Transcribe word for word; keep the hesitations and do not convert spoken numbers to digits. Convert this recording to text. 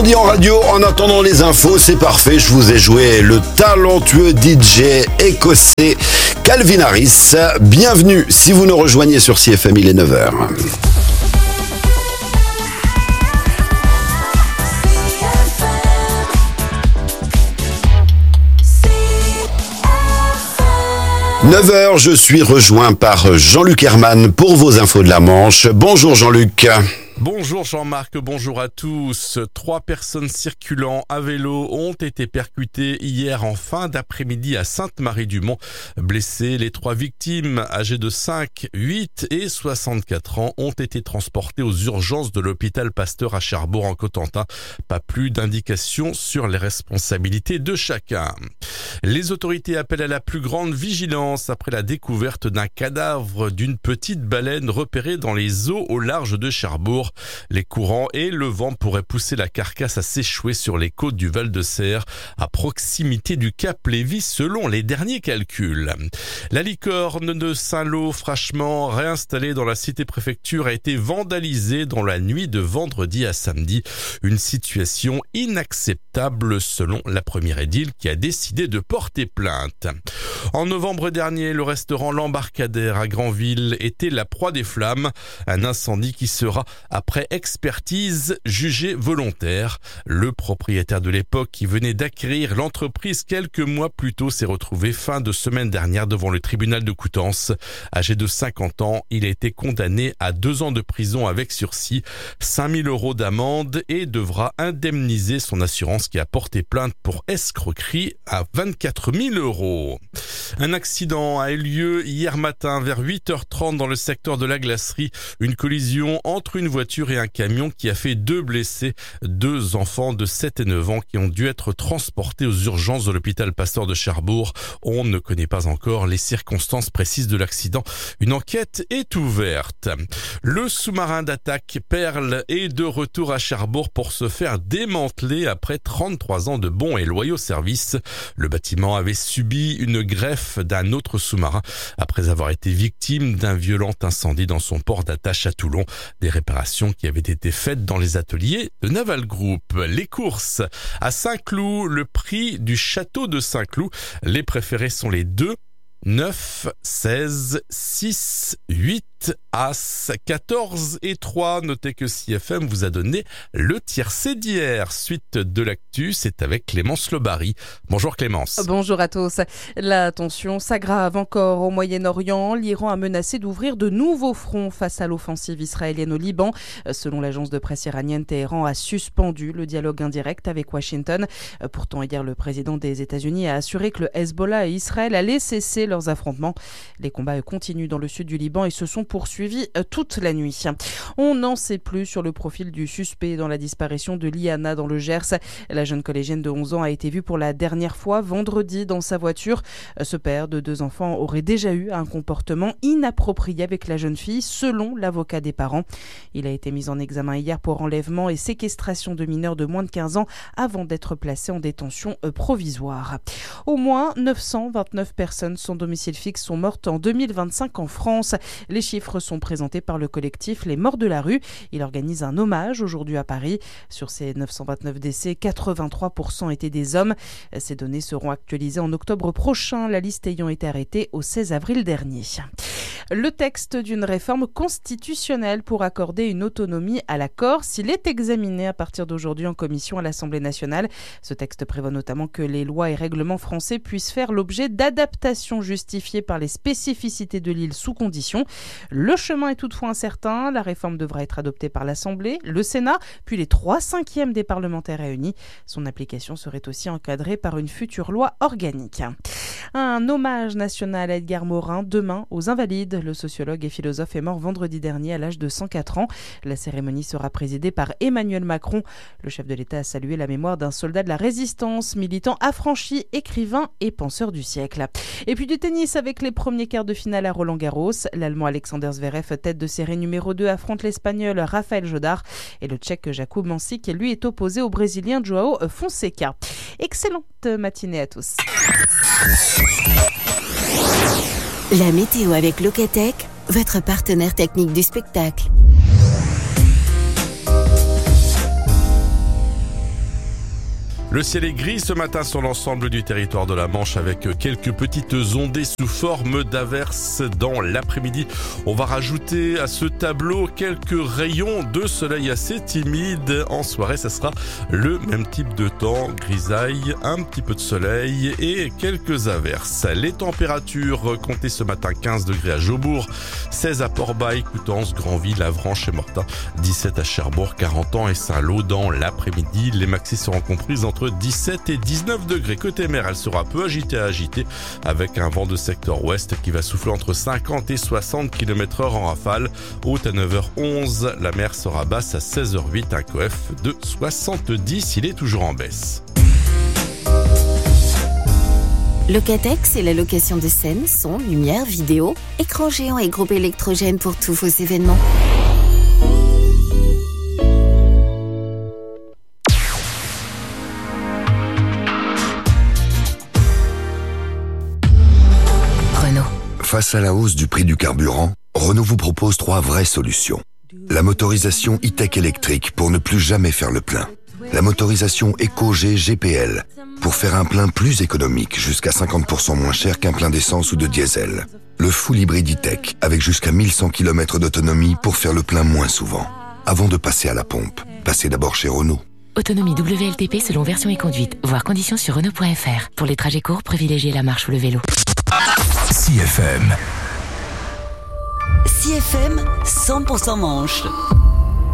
Dit en radio, en attendant les infos, c'est parfait, je vous ai joué le talentueux D J écossais Calvin Harris. Bienvenue si vous nous rejoignez sur C F M, il est neuf heures. neuf heures, je suis rejoint par Jean-Luc Herman pour vos infos de la Manche. Bonjour Jean-Luc. Bonjour Jean-Marc, bonjour à tous. Trois personnes circulant à vélo ont été percutées hier en fin d'après-midi à Sainte-Marie-du-Mont. Blessées, les trois victimes, âgées de cinq, huit et soixante-quatre ans, ont été transportées aux urgences de l'hôpital Pasteur à Cherbourg en Cotentin. Pas plus d'indications sur les responsabilités de chacun. Les autorités appellent à la plus grande vigilance après la découverte d'un cadavre d'une petite baleine repérée dans les eaux au large de Cherbourg. Les courants et le vent pourraient pousser la carcasse à s'échouer sur les côtes du Val-de-Serre, à proximité du Cap Lévis selon les derniers calculs. La licorne de Saint-Lô, fraîchement réinstallée dans la cité-préfecture, a été vandalisée dans la nuit de vendredi à samedi. Une situation inacceptable selon la première édile qui a décidé de porter plainte. En novembre dernier, le restaurant L'Embarcadère à Granville était la proie des flammes. Un incendie qui sera, après expertise, jugé volontaire. Le propriétaire de l'époque qui venait d'acquérir l'entreprise quelques mois plus tôt s'est retrouvé fin de semaine dernière devant le tribunal de Coutances. Âgé de cinquante ans, il a été condamné à deux ans de prison avec sursis, cinq mille euros d'amende et devra indemniser son assurance qui a porté plainte pour escroquerie à vingt-quatre mille euros. Un accident a eu lieu hier matin vers huit heures trente dans le secteur de la Glacerie. Une collision entre une voiture et un camion qui a fait deux blessés, deux enfants de sept et neuf ans qui ont dû être transportés aux urgences de l'hôpital Pasteur de Cherbourg. On ne connaît pas encore les circonstances précises de l'accident. Une enquête est ouverte. Le sous-marin d'attaque Perle est de retour à Cherbourg pour se faire démanteler après trente-trois ans de bons et loyaux services. Le bâtiment avait subi une greffe d'un autre sous-marin après avoir été victime d'un violent incendie dans son port d'attache à Toulon. Des réparations qui avaient été faites dans les ateliers de Naval Group. Les courses à Saint-Cloud, le prix du château de Saint-Cloud. Les préférés sont les deux, neuf, seize, six, huit, As, quatorze et trois. Notez que C F M vous a donné le tiercé d'hier. Suite de l'actu, c'est avec Clémence Lebary. Bonjour Clémence. Bonjour à tous. La tension s'aggrave encore au Moyen-Orient. L'Iran a menacé d'ouvrir de nouveaux fronts face à l'offensive israélienne au Liban. Selon l'agence de presse iranienne, Téhéran a suspendu le dialogue indirect avec Washington. Pourtant, hier, le président des États-Unis a assuré que le Hezbollah et Israël allaient cesser leurs affrontements. Les combats continuent dans le sud du Liban et se sont poursuivi toute la nuit. On n'en sait plus sur le profil du suspect dans la disparition de Liana dans le Gers. La jeune collégienne de onze ans a été vue pour la dernière fois vendredi dans sa voiture. Ce père de deux enfants aurait déjà eu un comportement inapproprié avec la jeune fille, selon l'avocat des parents. Il a été mis en examen hier pour enlèvement et séquestration de mineurs de moins de quinze ans avant d'être placé en détention provisoire. Au moins neuf cent vingt-neuf personnes sans domicile fixe sont mortes en deux mille vingt-cinq en France. Les chiffres sont présentés par le collectif Les Morts de la Rue. Il organise un hommage aujourd'hui à Paris. Sur ces neuf cent vingt-neuf décès, quatre-vingt-trois pour cent étaient des hommes. Ces données seront actualisées en octobre prochain, la liste ayant été arrêtée au seize avril dernier. Le texte d'une réforme constitutionnelle pour accorder une autonomie à la Corse, il est examiné à partir d'aujourd'hui en commission à l'Assemblée nationale. Ce texte prévoit notamment que les lois et règlements français puissent faire l'objet d'adaptations justifiées par les spécificités de l'île sous condition. Le chemin est toutefois incertain. La réforme devra être adoptée par l'Assemblée, le Sénat, puis les trois cinquièmes des parlementaires réunis. Son application serait aussi encadrée par une future loi organique. Un hommage national à Edgar Morin demain aux Invalides. Le sociologue et philosophe est mort vendredi dernier à l'âge de cent quatre ans. La cérémonie sera présidée par Emmanuel Macron. Le chef de l'État a salué la mémoire d'un soldat de la Résistance, militant affranchi, écrivain et penseur du siècle. Et puis du tennis avec les premiers quarts de finale à Roland-Garros. L'Allemand Alexander Zverev, tête de série numéro deux, affronte l'Espagnol Rafael Jodar. Et le Tchèque Jakub Mansik, lui, est opposé au Brésilien Joao Fonseca. Excellente matinée à tous. La météo avec Locatech, votre partenaire technique du spectacle. Le ciel est gris ce matin sur l'ensemble du territoire de la Manche avec quelques petites ondées sous forme d'averses dans l'après-midi. On va rajouter à ce tableau quelques rayons de soleil assez timides. En soirée, ça sera le même type de temps, grisaille, un petit peu de soleil et quelques averses. Les températures comptées ce matin quinze degrés à Jaubourg, seize à Port-Bail, Coutances, Granville, Avranches et Mortain, dix-sept à Cherbourg, Carentan et Saint-Lô dans l'après-midi. Les maxis seront comprises entre dix-sept et dix-neuf degrés. Côté mer, elle sera peu agitée à agitée avec un vent de secteur ouest qui va souffler entre cinquante et soixante kilomètres heure en rafale. Haute à neuf heures onze, la mer sera basse à seize heures huit, un coef de soixante-dix. Il est toujours en baisse. Locatech, c'est la location de scène, son, lumière, vidéo, écran géant et groupe électrogène pour tous vos événements. Face à la hausse du prix du carburant, Renault vous propose trois vraies solutions. La motorisation e-tech électrique pour ne plus jamais faire le plein. La motorisation EcoG G P L pour faire un plein plus économique, jusqu'à cinquante pour cent moins cher qu'un plein d'essence ou de diesel. Le full hybride e-tech avec jusqu'à mille cent kilomètres d'autonomie pour faire le plein moins souvent. Avant de passer à la pompe, passez d'abord chez Renault. Autonomie W L T P selon version et conduite. Voir conditions sur Renault point F R. Pour les trajets courts, privilégiez la marche ou le vélo. C F M. C F M cent pour cent Manche.